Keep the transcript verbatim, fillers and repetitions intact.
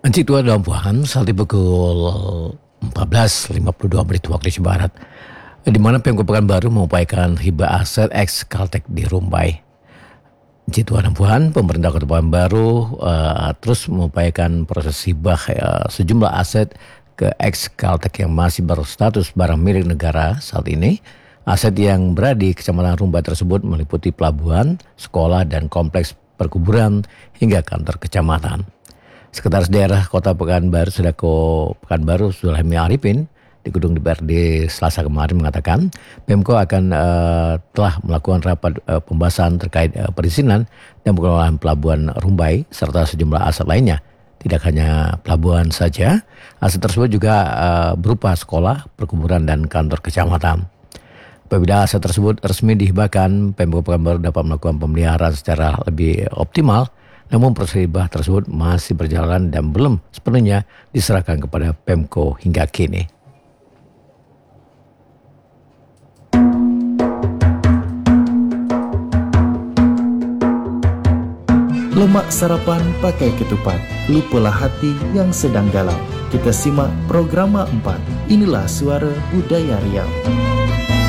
Anci tua dalam Puan saat pukul empat belas lima puluh dua menit waktu Indonesia Barat, di mana Pemkot Pekanbaru mengupayakan hibah aset ex Kaltek di Rumbai. Anci tua dalam Puan, pemerintah Kota Pekanbaru uh, terus mengupayakan proses hibah uh, sejumlah aset ke ex Kaltek yang masih berstatus barang milik negara saat ini. Aset yang berada di Kecamatan Rumbai tersebut meliputi pelabuhan, sekolah, dan kompleks perkuburan hingga kantor kecamatan. Sekretaris Daerah Kota Pekanbaru Sudako Pekanbaru Zulhami Arifin di gedung D P R D Selasa kemarin mengatakan Pemko akan uh, telah melakukan rapat uh, pembahasan terkait uh, perizinan dan pengelolaan pelabuhan Rumbai serta sejumlah aset lainnya. Tidak hanya pelabuhan saja, aset tersebut juga uh, berupa sekolah, perkuburan, dan kantor kecamatan. Apabila aset tersebut resmi dihibahkan, Pemkot Pekanbaru dapat melakukan pemeliharaan secara lebih optimal. Namun proses hibah tersebut masih berjalan dan belum sepenuhnya diserahkan kepada Pemko hingga kini. Lemak sarapan pakai ketupat, lupalah hati yang sedang galau. Kita simak Programa empat. Inilah Suara Budaya Riau.